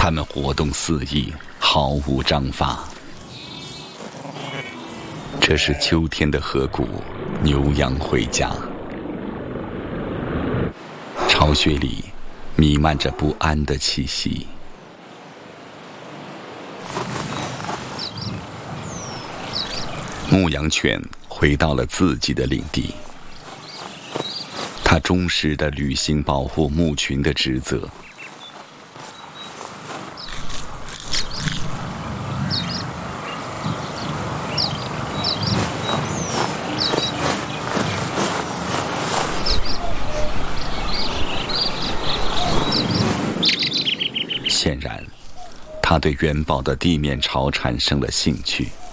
它们活动肆意，毫无章法。这是秋天的河谷，牛羊回家。巢穴里弥漫着不安的气息。牧羊犬回到了自己的领地，它忠实地履行保护牧群的职责。显然，他对元宝的地面巢产生了兴趣。